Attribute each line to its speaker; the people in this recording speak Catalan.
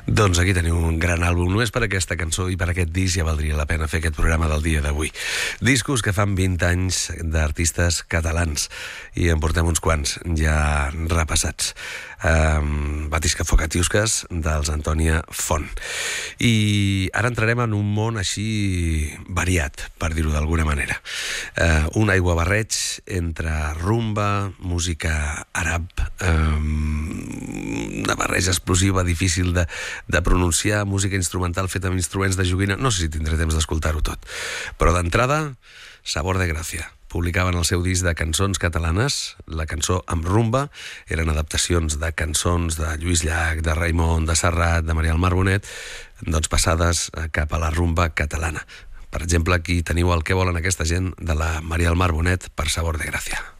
Speaker 1: Doncs aquí teniu un gran àlbum. Només per aquesta cançó i per aquest disc ja valdria la pena fer aquest programa del dia d'avui. Discos que fan 20 anys d'artistes catalans i en portem uns quants ja repassats. Batisca Focatiusques dels Antònia Font. I ara entrarem en un món així variat, per dir-ho d'alguna manera. Un aiguabarreig entre rumba, música àrab, una barreja explosiva, difícil de pronunciar, música instrumental feta amb instruments de joguina. No sé si tindré temps d'escoltar-ho tot. Però d'entrada, Sabor de Gràcia. Publicaven el seu disc de cançons catalanes. La cançó amb rumba eren adaptacions de cançons de Lluís Llach, de Raimon, de Serrat, de Maria del Mar Bonet, doncs passades cap a la rumba catalana. Per exemple, aquí teniu el que volen aquesta gent de la Maria del Mar Bonet per Sabor de Gràcia.